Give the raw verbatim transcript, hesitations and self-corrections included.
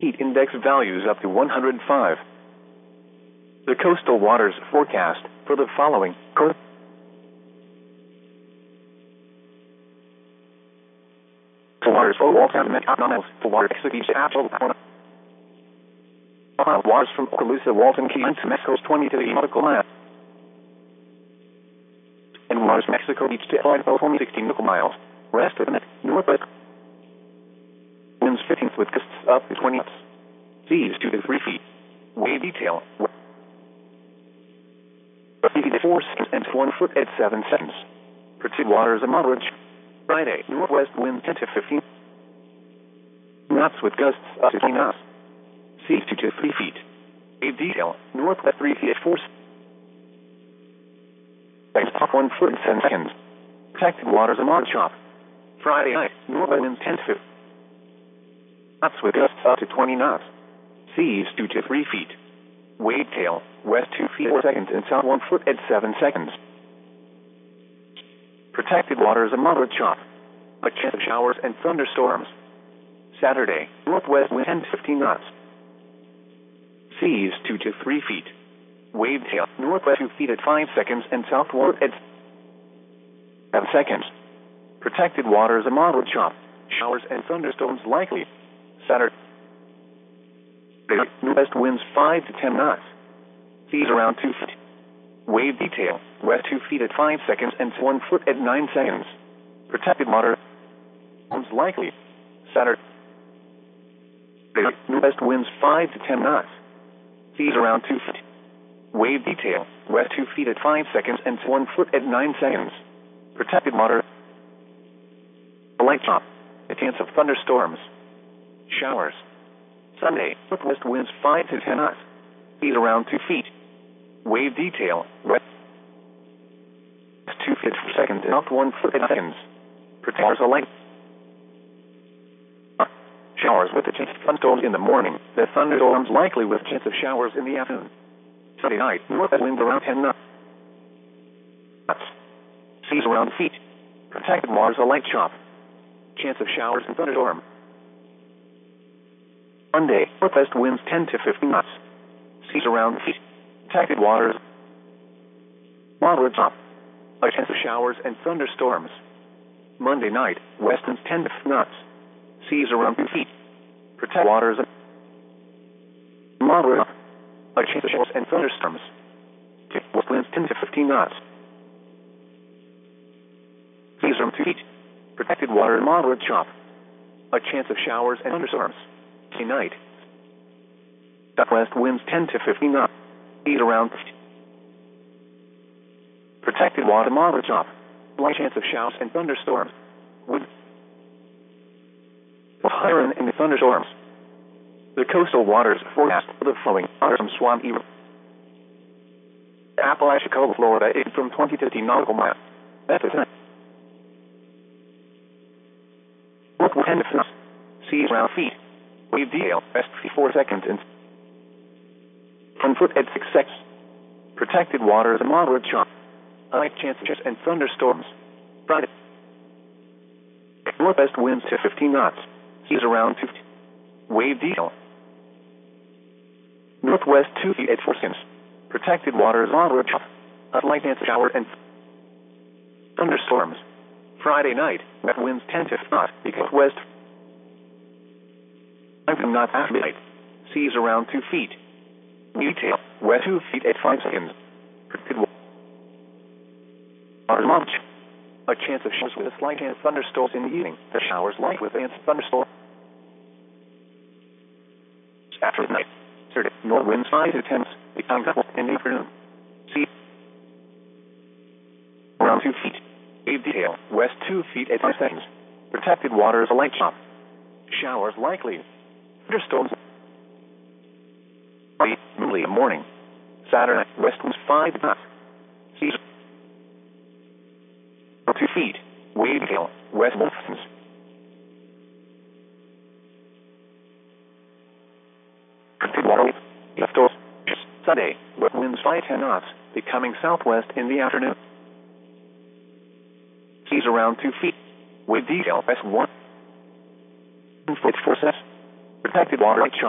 heat index values up to one hundred five. The coastal waters forecast for the following coast waters for Waltham miles for water exceeds Apple waters from Okaloosa, Walton Key to Mexico's twenty to the nautical mile, and waters Mexico Beach to California sixteen nautical miles. Rest of the northwest winds fifteen with gusts up to twenty knots. Seas two to three feet. Wave detail four seconds and one foot at seven seconds. Protected waters a moderate. Friday northwest winds ten to fifteen knots with gusts up to twenty knots. Seas two to three feet. Wave detail northwest three feet at four seconds. One foot and seven seconds. Protected waters a moderate chop. Friday night northwest winds ten to fifteen knots with gusts up to twenty knots. Seas two to three feet. Wave tail west two feet four seconds and south one foot at seven seconds. Protected waters a moderate chop. A chance of showers and thunderstorms. Saturday northwest wind ten to fifteen knots. Seas two to three feet. Wave tail northwest two feet at five seconds and southward at seven seconds. Protected waters a moderate chop. Showers and thunderstorms likely. Saturday northwest winds five to ten knots. Seas around two feet. Wave detail west two feet at five seconds and one foot at nine seconds. Protected water winds likely. Saturday northwest winds five to ten knots. Seas around two feet. Wave detail west two feet at five seconds and one foot at nine seconds. Protected water. A light chop. A chance of thunderstorms. Showers. Sunday northwest winds five to ten knots. Seas around two feet. Wave detail west two feet per second and up one foot at seconds. Protectors a light. Showers with a chance of thunderstorms in the morning. The thunderstorms likely with a chance of showers in the afternoon. Sunday night northwest winds around ten knots. Seas around feet. Protected waters a light chop. Chance of showers and thunderstorm. Monday northwest winds ten to fifteen knots. Seas around feet. Protected waters moderate chop. A chance of showers and thunderstorms. Monday night west winds ten to fifteen knots. Seas around two feet. Protected waters moderate. A chance of showers and thunderstorms. West winds ten to fifteen knots. Seas around two feet. Protected water moderate chop. A chance of showers and thunderstorms. Tonight. Southwest winds ten to fifteen knots. Seas around fifty. Protected water moderate chop. Light chance of showers and thunderstorms. Wind higher in the thunderstorms. The coastal waters forecast for the following are from Swampy Apalachicola, Florida, is from twenty to fifty nautical miles. That's it. Northwest ten to fifteen. Seas around feet. Wave detail west four seconds and one foot at six seconds. Protected waters a moderate chop. A light chance of showers and thunderstorms. Friday. Northwest winds to fifteen knots. Seas around two feet. Wave detail. Northwest two feet at four seconds. Protected waters moderate chop. A light chance of shower and thunderstorms. Friday night, west winds ten to fifteen knots. Because west five knots after midnight. Seas around two feet. Detail west two feet at five seconds. Protected waters moderate. A chance of showers with a slight chance of thunderstorms in the evening. The showers light with a chance of thunderstorms after midnight. Saturday, north winds five to ten becoming couple in the afternoon. Sea around two feet. Wave detail west two feet at five seconds. Protected waters a light chop. Showers likely. Thunderstorms early morning. Saturday west winds five knots. Seas two feet. Wave detail west winds. Protected water leftovers. Sunday west winds five to ten knots becoming southwest in the afternoon. Seas around two feet. Wave detail west one foot four seconds. Protected water light chop.